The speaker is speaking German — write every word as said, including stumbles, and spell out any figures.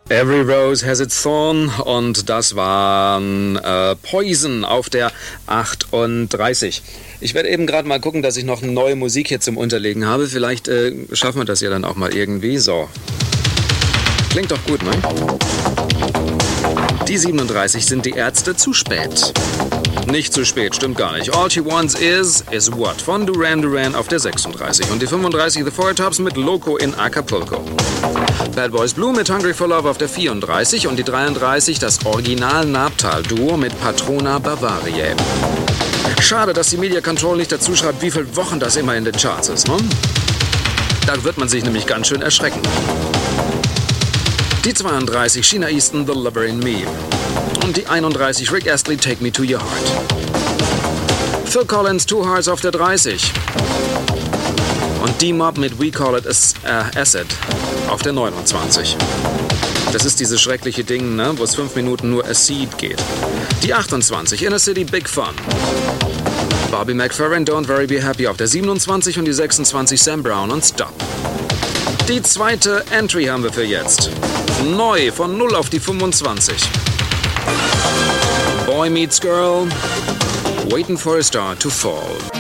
Every Rose Has Its Thorn und das waren äh, Poison auf der achtunddreißig. Ich werde eben gerade mal gucken, dass ich noch neue Musik hier zum Unterlegen habe. Vielleicht äh, schaffen wir das ja dann auch mal irgendwie. So. Klingt doch gut, ne? Die siebenunddreißig sind die Ärzte. Zu spät. Nicht zu spät, stimmt gar nicht. All She Wants Is, Is What von Duran Duran auf der sechsunddreißig. Und die fünfunddreißig The Four Tops mit Loco in Acapulco. Bad Boys Blue mit Hungry for Love auf der vierunddreißig. Und die dreiunddreißig das Original Nabtal-Duo mit Patrona Bavariae. Schade, dass die Media Control nicht dazu schreibt, wie viele Wochen das immer in den Charts ist, ne? Da wird man sich nämlich ganz schön erschrecken. Die zweiunddreißig Sheena Easton, The Lover in Me. Und die einunddreißig Rick Astley, Take Me to Your Heart. Phil Collins, Two Hearts auf der dreißig. Und D-Mob mit We Call It äh, Acid auf der neunundzwanzig. Das ist dieses schreckliche Ding, ne, wo es fünf Minuten nur Acid geht. Die achtundzwanzig Inner City Big Fun. Bobby McFerrin, Don't Very Be Happy auf der siebenundzwanzig und die sechsundzwanzig Sam Brown und Stop. Die zweite Entry haben wir für jetzt. Neu von null auf die fünfundzwanzig. Boy Meets Girl, Waiting for a Star to Fall.